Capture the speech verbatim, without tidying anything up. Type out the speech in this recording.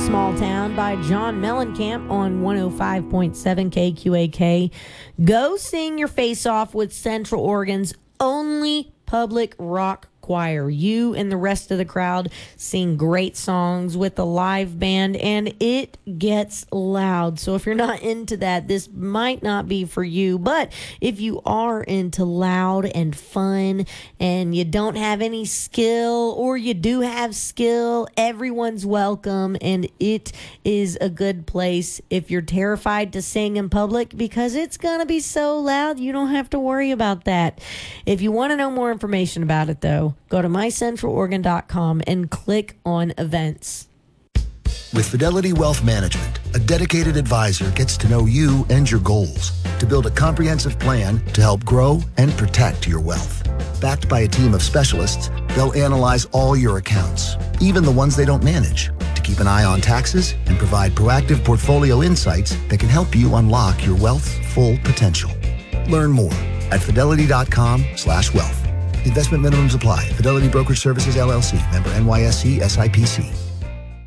Small Town by John Mellencamp on one oh five point seven K Q A K. Go sing your face off with Central Oregon's only public rock choir. You and the rest of the crowd sing great songs with the live band, and it gets loud. So if you're not into that, this might not be for you. But if you are into loud and fun and you don't have any skill, or you do have skill, everyone's welcome, and it is a good place. If you're terrified to sing in public because it's going to be so loud, you don't have to worry about that. If you want to know more information about it, though, go to my central oregon dot com and click on events. With Fidelity Wealth Management, a dedicated advisor gets to know you and your goals to build a comprehensive plan to help grow and protect your wealth. Backed by a team of specialists, they'll analyze all your accounts, even the ones they don't manage, to keep an eye on taxes and provide proactive portfolio insights that can help you unlock your wealth's full potential. Learn more at fidelity dot com slash wealth. Investment minimums apply. Fidelity Brokerage Services, L L C. Member N Y S E S I P C.